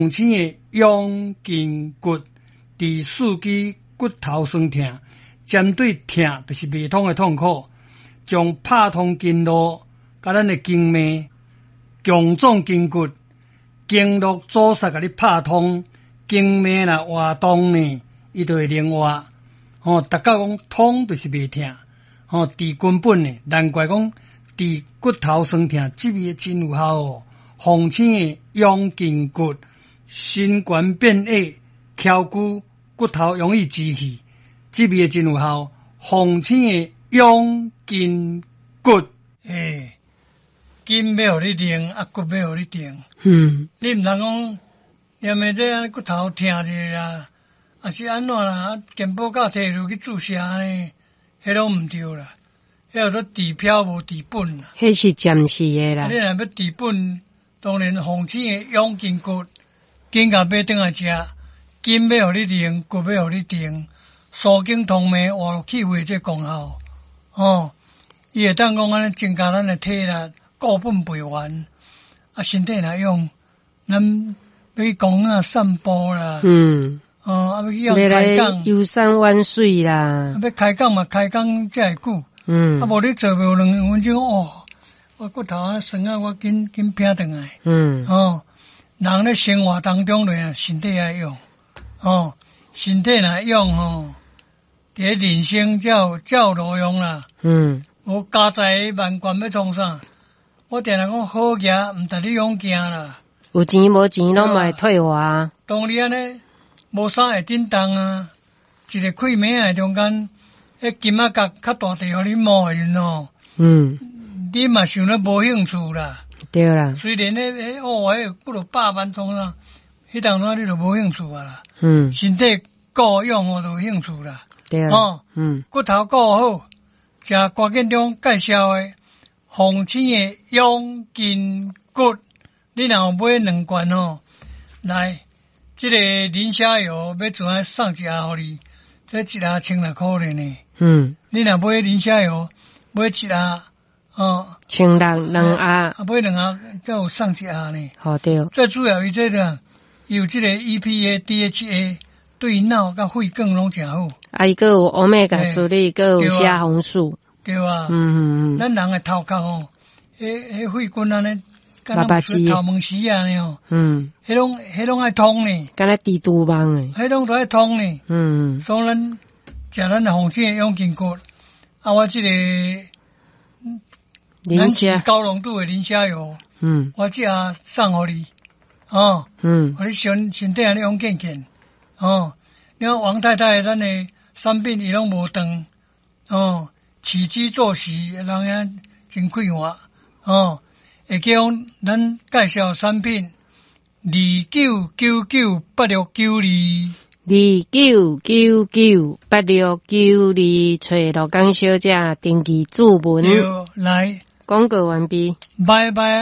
青的养筋骨，治四肢骨头酸痛。针对痛就是未通的痛苦，将拍通经络，甲咱的经脉、强壮筋骨、经络阻塞，甲你拍通，经脉若活动呢，伊就会灵活。大家讲通就是未痛，治根本呢，难怪讲治骨头酸痛，这味真有效哦。红青的养筋骨，心肝变矮、翘骨，骨头容易支气。这味真有效，红青的养筋骨，筋要互你练，骨要互你定。你唔通讲念的这骨头疼者啦，啊是安怎啦？健保卡摕落去注射呢，迄拢唔对啦。迄叫做治标无治本啦。 迄是暂时的啦。 你若要治本，当然红青的养筋骨，筋甲买转来食，筋要互你练，骨要互你定。疏经通脉，活络气血这功效，伊会当讲安尼增加咱的体力，固本培元。啊，身体来用，咱要去公园散步啦，要去开讲， 游山玩水啦， 要开讲嘛，开讲才会久，无你做无2分钟，我骨头啊酸啊，我紧拼转来，人咧生活当中咧，身体爱用，身体若用伫人生才有路用啦。无家财万贯要创啥？我定定讲好行，毋值你用行啦。 有钱无钱拢嘛会退化。 当你安尼无啥会震动啊，一个开门的中间，迄金仔角较大地互你摸的时候，你嘛想了无兴趣啦。 对啦。 虽然迄不如100万创啥，迄当中你就无兴趣啊啦。身体顾用就有兴趣啦。 对啊， 骨头顾好，食瓜建中介绍的红青的养筋骨，你若有买2罐来，这个磷虾油要怎样送一下互你？这一下16块呢。你若买磷虾油，买一下 16 2盒， 买2盒才有送一下呢。 好对。 最主要伊这个有这个 EPA、DHA。对脑甲肺更拢真好。 伊个有欧米伽3，伊个有虾红素。 对啊。咱人的头壳迄肺管安尼，敢若头毛丝啊呢迄拢爱通呢。 敢若蜘蛛网诶。 迄拢都爱通呢。所以咱食咱的红青的养筋骨，我这个咱是高浓度的磷虾油，我这下送互你，互你身体安尼养健健。你看王太太咱的产品伊拢无断，起居作息人遐真快活，会记讲咱介绍产品 2999，29998692，找罗江小姐定期注文。 来， 广告完毕， 拜拜。